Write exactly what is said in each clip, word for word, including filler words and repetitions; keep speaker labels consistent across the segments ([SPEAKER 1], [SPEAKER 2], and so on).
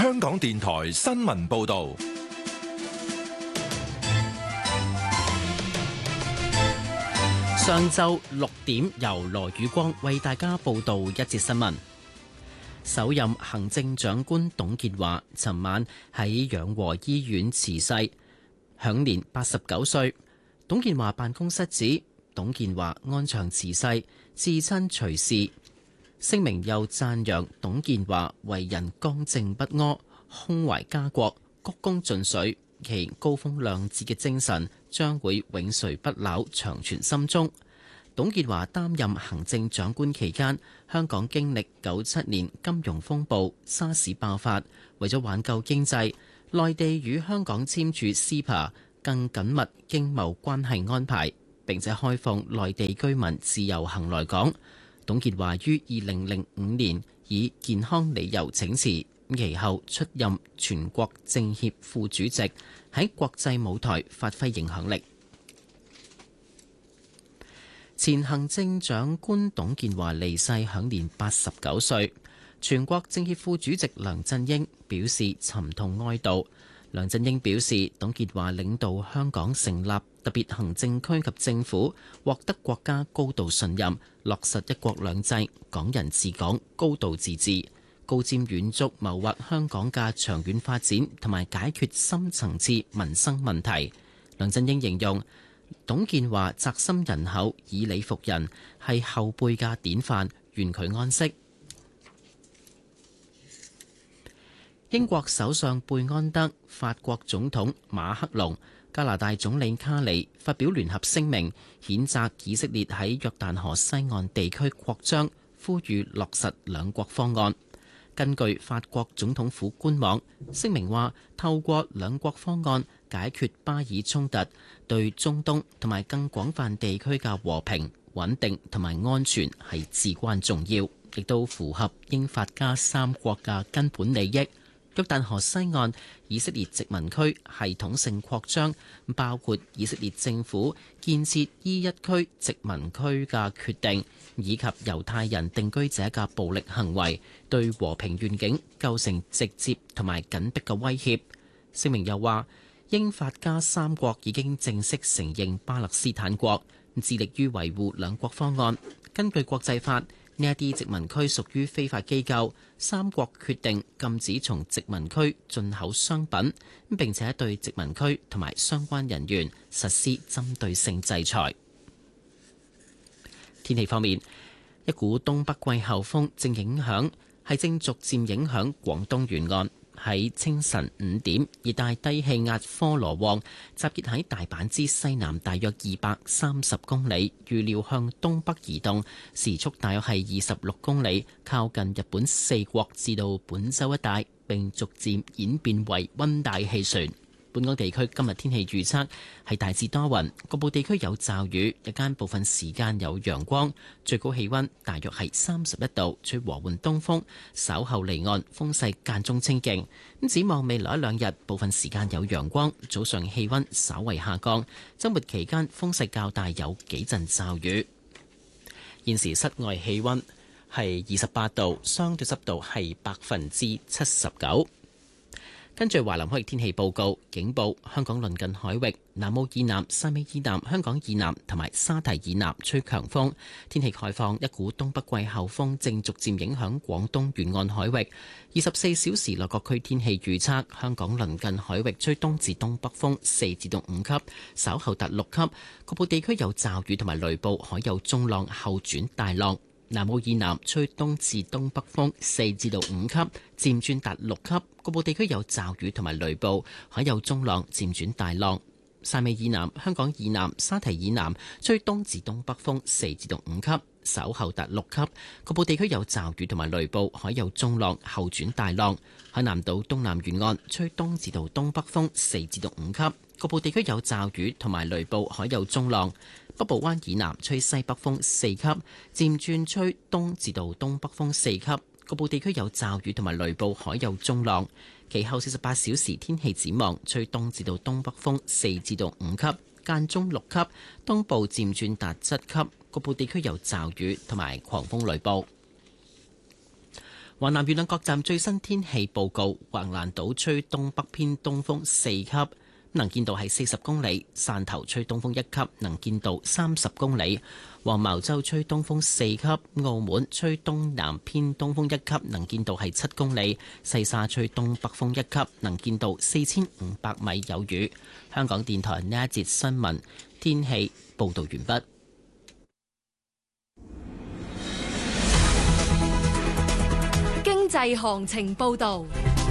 [SPEAKER 1] 香港電台新聞報道。
[SPEAKER 2] 上晝六點，由羅宇光為大家報道一節新聞。首任行政長官董建華尋晚喺養和醫院辭世，享年八十九歲。董建華辦公室指，董建華安詳辭世，至親隨侍。聲明又讚揚董建華為人剛正不阿，胸懷家國，鞠躬盡瘁，其高風亮節嘅精神將會永垂不朽，長存心中。董建華擔任行政長官期間，香港經歷九七年金融風暴、沙士爆發，為咗挽救經濟，內地與香港簽署 C E P A 更緊密經貿關係安排，並且開放內地居民自由行來港。董建華於二零零五年以健康理由請辭，其後出任全國政協副主席，喺國際舞台發揮影響力。前行政長官董建華離世，享年八十九歲。全國政協副主席梁振英表示沉痛哀悼。梁振英表示，董建華領導香港成立特別行政區及政府，獲得國家高度信任，落實一國兩制、港人治港、高度自治，高瞻遠矚謀劃香港嘅長遠發展同埋解決深層次民生問題。梁振英形容董建華宅心仁厚、以理服人，係後輩嘅典範，願佢安息。英國首相貝安德、法國總統馬克龍、加拿大總理卡里發表聯合聲明，譴責以色列喺約旦河西岸地區擴張，呼籲落實兩國方案。根據法國總統府官網，聲明話透過兩國方案解決巴以衝突，對中東同埋更廣泛地區嘅和平、穩定同埋安全係至關重要，亦都符合英法加三國嘅根本利益。約旦河西岸以色列殖民區系統性擴張，包括以色列政府建設 E 一區殖民區嘅決定，以及猶太人定居者嘅暴力行為，對和平願景構成直接同埋緊迫嘅威脅。聲明又話，英法加三國已經正式承認巴勒斯坦國，致力於維護兩國方案。根據國際法，呢一啲殖民區屬於非法機構，三國決定禁止從殖民區進口商品，並且對殖民區同埋相關人員實施針對性制裁。天氣方面，一股東北季候風正影響，係正逐漸影響廣東沿岸。喺清晨五點，熱帶低氣壓科羅旺集結喺大阪之西南大約二百三十公里，預料向東北移動，時速大約係二十六公里，靠近日本四國至到本州一帶，並逐漸演變為溫帶氣旋。本港地區今日天氣預測係大致多雲，局部地區有驟雨，日間部分時間有陽光，最高氣溫大約係三十一度，吹和緩東風，稍後離岸風勢間中清勁。咁展望未來一兩日，部分時間有陽光，早上氣溫稍為下降，週末期間風勢較大，有幾陣驟雨。現時室外氣溫係二十八度，相對濕度係百分之七十九。跟住華南海域天氣報告，警報香港鄰近海域、南澳以南、汕尾以南、香港以南同埋沙堤以南吹強風。天氣概況，一股東北季候風正逐漸影響廣東沿岸海域。二十四小時內各區天氣預測，香港鄰近海域吹東至東北風四至到五級，稍後達六級。局部地區有驟雨同埋雷暴，海有中浪，後轉大浪。南澳以南吹東至東北風四至到五級，漸轉達六級。局部地區有驟雨同埋雷暴，海有中浪，漸轉大浪。汕尾以南、香港以南、沙堤以南吹東至東北風四至到五級，稍後達六級。局部地區有驟雨同埋雷暴，海有中浪，後轉大浪。海南島東南沿岸吹東至到東北風四至到五級，局部地區有驟雨同埋雷暴，海有中浪。北部灣以南吹西北風四級，漸轉吹東至到東北風四級，局部地區有驟雨同埋雷暴，海有中浪。其後四十八小時天氣展望，吹東至到東北風四至到五級，間中六級，東部漸轉達七級，局部地區有驟雨同埋狂風雷暴。 華南沿岸各站最新天氣報告：橫瀾島吹東北偏東風四級，能見度係四十公里；汕頭吹東風一級，能見度三十公里；黃茅洲吹東風四級；澳門吹東南偏東風一級，能見度係七公里；西沙吹東北風一級，能見度四千五百米有餘。香港電台呢一節新聞天氣報道完畢。
[SPEAKER 3] 經濟行情報道。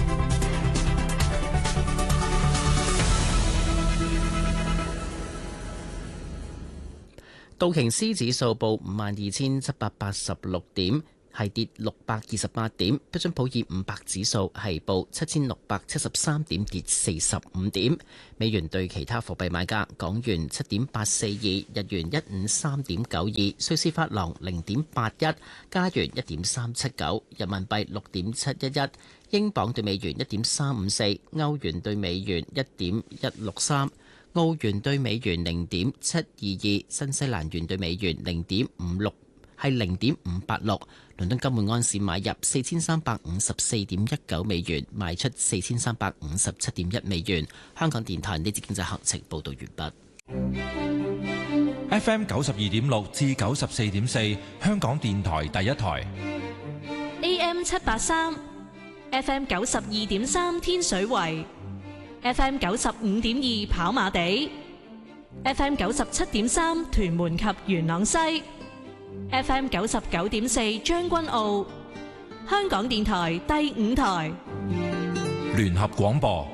[SPEAKER 2] 道瓊斯指數報五萬二千七百八十六點，係跌六百二十八點。標準普爾五百指數係報七千六百七十三點，跌四十五點。美元對其他貨幣買價：港元七點八四二，日元一五三點九二，瑞士法郎零點八一，加元一點三七九，人民幣六點七一一，英鎊對美元一點三五四，歐元對美元一點一六三。澳元對美元零點七二二，新西蘭元對美元零點五六，係零點五八六。倫敦金每安士買入四千三百五十四點一九美元，賣出四千三百五十七點一美元。香港電台呢節經濟行情報道完畢。
[SPEAKER 1] F M 九十二點六至九十四點四，香港電台第一台。
[SPEAKER 3] A M 七八三，F M 九十二點三天水圍。F M 九十五點二跑馬地 ，F M 九十七點三屯門及元朗西 ，F M 九十九點四將軍澳，香港電台第五台
[SPEAKER 1] 聯合廣播。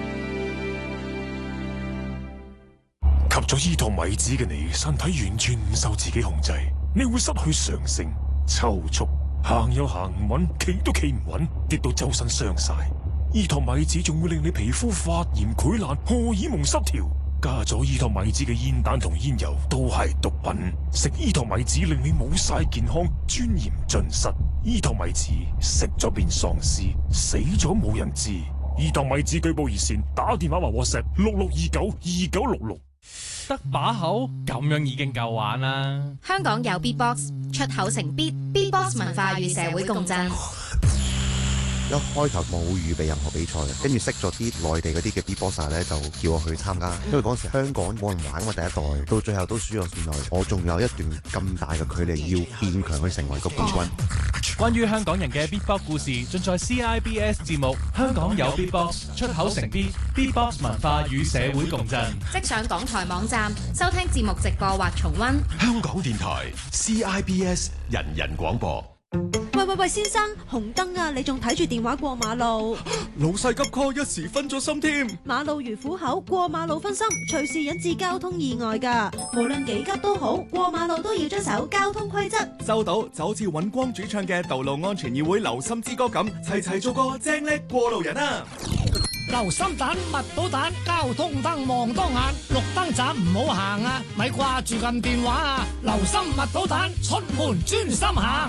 [SPEAKER 4] 吸咗伊托米子嘅你，身體完全唔受自己控制，你會失去常性、抽搐，行又行唔穩，企都企唔穩，跌到周身傷晒。伊托米子仲會令你皮膚發炎潰爛、荷爾蒙失調，加咗伊托米子嘅煙彈同煙油都係毒品。食伊托米子令你冇晒健康，尊嚴盡失。伊托米子食咗變喪屍，死咗冇人知。伊托米子舉報熱線，打電話或 WhatsApp 六六二九二九六六。
[SPEAKER 5] 得把口咁樣已經夠玩啦。
[SPEAKER 6] 香港有 Beatbox 出口成 Beat，Beatbox 文化與社會共振。
[SPEAKER 7] 一開頭冇預備任何比賽嘅，跟住識咗啲內地嗰啲嘅 Beatboxer 咧，就叫我去參加。因為嗰陣時香港冇人玩過第一代，到最後都輸咗線內，我仲有一段咁大嘅距離要變強去成為個冠軍。
[SPEAKER 5] 關於香港人嘅 Beatbox 故事，盡在 C I B S 節目《香港有 Beatbox 出口成 Beat》，Beatbox 文化與社會共振。
[SPEAKER 6] 即上港台網站收聽節目直播或重溫。
[SPEAKER 8] 香港電台 C I B S 人人廣播。
[SPEAKER 9] 喂喂喂，先生，紅燈啊！你仲睇住電話過馬路？
[SPEAKER 10] 老細急 call，一時分咗心添。
[SPEAKER 9] 馬路如虎口，過馬路分心，隨時引致交通意外噶。無論幾急都好，過馬路都要遵守交通規則。
[SPEAKER 10] 收到，就好似尹光主唱嘅《道路安全議會留心之歌》咁，齊齊做個正叻過路人啊！
[SPEAKER 11] 留心彈，密保彈，交通燈望多眼，綠燈站唔好行啊！咪掛住撳電話啊！留心密保彈，出門專心行。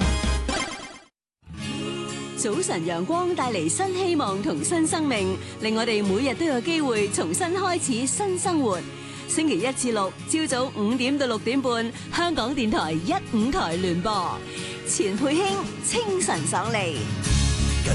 [SPEAKER 12] 早晨陽光帶嚟新希望同新生命，令我哋每日都有機會重新開始新生活。星期一至六朝早五點到六點半，香港電台一五台聯播，錢佩卿清晨爽利。